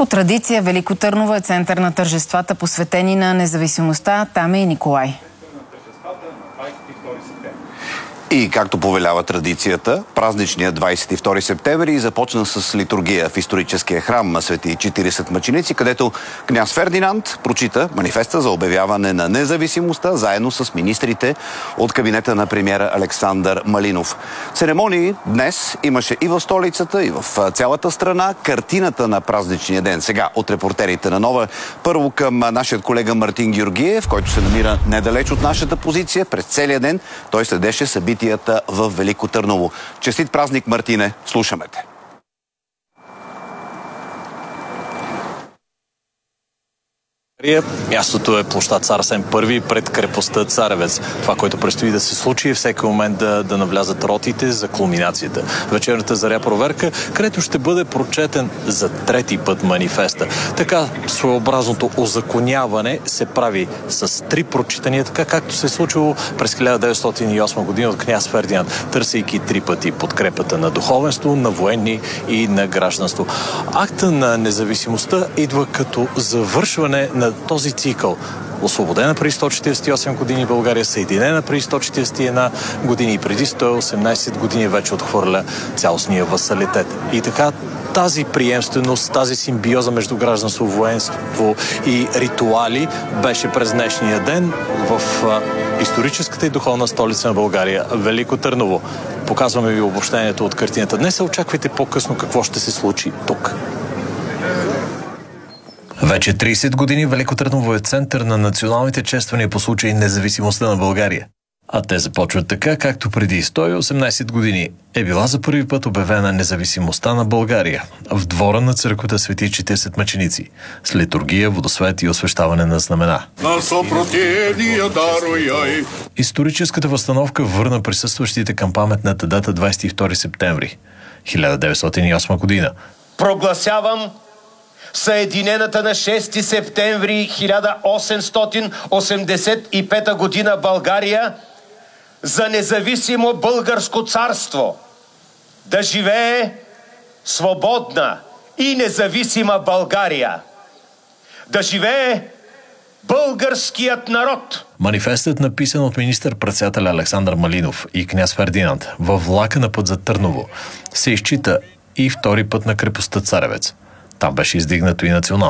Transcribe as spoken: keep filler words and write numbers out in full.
По традиция Велико Търново е център на тържествата, посветени на независимостта. Там е и Николай. И както повелява традицията, празничният двадесет и втори септември започна с литургия в историческия храм на Свети четиридесет мъченици, където княз Фердинанд прочита манифеста за обявяване на независимостта заедно с министрите от кабинета на премиера Александър Малинов. Церемонии днес имаше и в столицата, и в цялата страна. Картината на празничния ден сега от репортерите на Нова. Първо към нашия колега Мартин Георгиев, който се намира недалеч от нашата позиция. През целия ден той следеше събития в Велико Търново. Честит празник, Мартине! Слушаме те. Мястото е площад Цар Асен Първи пред крепостта Царевец. Това, което предстои да се случи, е всеки момент да, да навлязат ротите за кулминацията. Вечерната заря проверка, където ще бъде прочетен за трети път манифеста. Така своеобразното озаконяване се прави с три прочитания, така както се е случило през хиляда деветстотин и осма година от княз Фердинанд, търсейки три пъти подкрепата на духовенство, на военни и на гражданство. Акта на независимостта идва като завършване на този цикъл. Освободена преди сто четиридесет и осем години България, съединена преди сто четиридесет и една години и преди сто и осемнадесет години вече отхвърля цялостния васалитет. И така тази приемственост, тази симбиоза между гражданство, военство и ритуали беше през днешния ден в а, историческата и духовна столица на България, Велико Търново. Показваме ви обобщението от картината. Днес очаквайте по-късно какво ще се случи тук. Вече тридесет години Велико Търново е център на националните чествания по случай независимостта на България. А те започват така, както преди сто и осемнадесет години е била за първи път обявена независимостта на България в двора на църквата Свети четиридесет мъченици с литургия, водосвет и освещаване на знамена. Историческата възстановка върна присъстващите към паметната дата двадесет и втори септември хиляда деветстотин и осма година. Прогласявам съединената на шести септември хиляда осемстотин осемдесет и пета година България за независимо българско царство. Да живее свободна и независима България. Да живее българският народ. Манифестът, написан от министър-председателя Александър Малинов и княз Фердинанд във влака на път за Търново, се изчита и втори път на крепостта Царевец. Там беше издигнато и национално